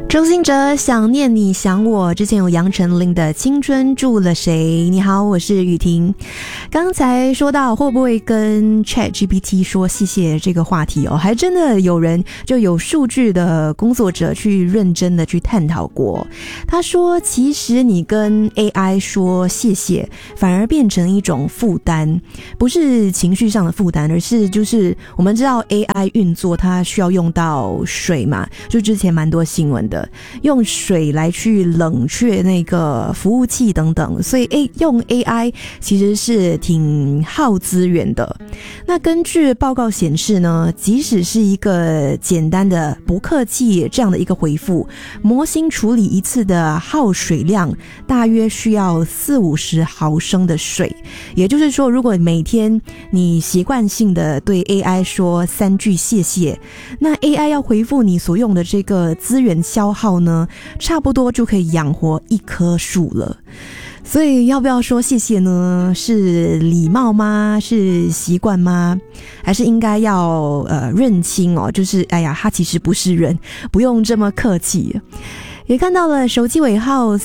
周兴哲想念你想我，之前有杨丞琳的青春住了谁。你好，我是雨婷。刚才说到会不会跟 ChatGPT 说谢谢这个话题哦，还真的有人就有数据的工作者去认真的去探讨过。他说其实你跟 AI 说谢谢反而变成一种负担，不是情绪上的负担，而是就是我们知道 AI 运作它需要用到水嘛，就之前蛮多新闻的，用水来去冷却那个服务器等等，所以用 AI 其实是挺耗资源的。那根据报告显示呢，即使是一个简单的不客气这样的一个回复，模型处理一次的耗水量大约需要40-50毫升的水。也就是说，如果每天你习惯性的对 AI 说3句谢谢，那 AI 要回复你所用的这个资源消耗呢，差不多就可以养活一棵树了。所以要不要说谢谢呢？是礼貌吗？是习惯吗？还是应该要认清哦，就是他其实不是人，不用这么客气。也看到了手机尾号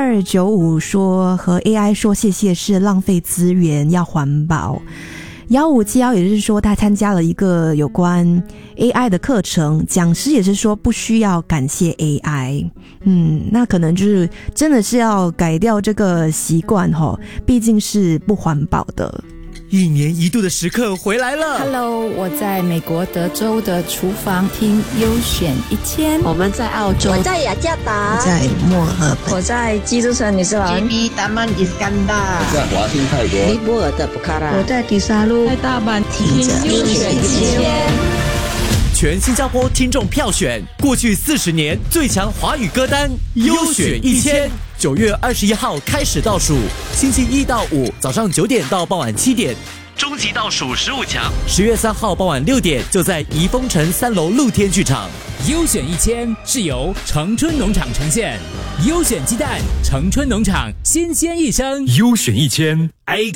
3295说和 AI 说谢谢是浪费资源，要环保。1571也就是说他参加了一个有关 AI 的课程，讲师也是说不需要感谢 AI。那可能就是真的是要改掉这个习惯毕竟是不环保的。 1年1度的时刻回来了。 Hello， 我在美国德州的厨房听优选1000。 我们在澳洲， 我在雅加达， 我在墨尔本， 我在基督城女士兰 ，JB Taman Iskandar， 我在华兴泰国， 尼泊尔的布卡拉， 我在迪沙路， 在大阪听着优选1000。 全新加坡听众票选过去40年最强华语歌单优选1000。9月21号开始倒数，星期1到5早上9点到傍晚7点，终极倒数15强。10月3号傍晚6点就在怡丰城3楼露天剧场。 优选1000是由城春农场呈现，优选鸡蛋，城春农场新鲜一生。 优选1000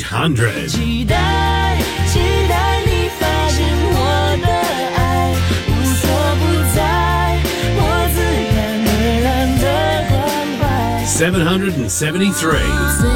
800。 期待你发现我的爱，无所不在，我自然而然的关怀。 773